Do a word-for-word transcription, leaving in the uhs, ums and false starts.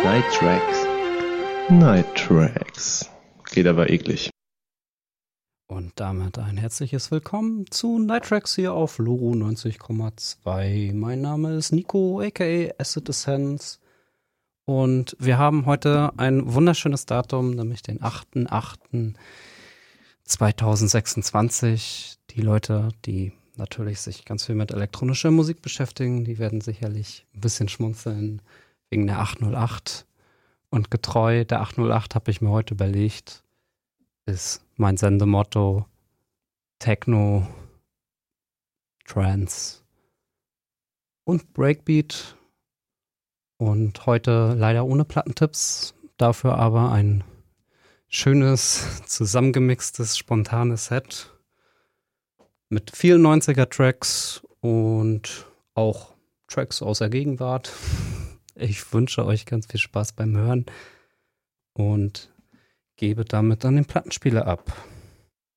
Night Tracks. Night Tracks. Geht aber eklig. Und damit ein herzliches Willkommen zu Night Tracks hier auf Loro neunzig Komma zwei. Mein Name ist Nico, aka Acid Essence. Und wir haben heute ein wunderschönes Datum, nämlich den achter achter zweitausendsechsundzwanzig. Die Leute, die natürlich sich ganz viel mit elektronischer Musik beschäftigen, die werden sicherlich ein bisschen schmunzeln wegen der acht null acht. Und getreu der acht null acht habe ich mir heute überlegt, ist mein Sendemotto Techno, Trance und Breakbeat. Und heute leider ohne Plattentipps, dafür aber ein schönes, zusammengemixtes, spontanes Set mit vielen neunziger-Tracks und auch Tracks aus der Gegenwart. Ich wünsche euch ganz viel Spaß beim Hören und gebe damit dann den Plattenspieler ab.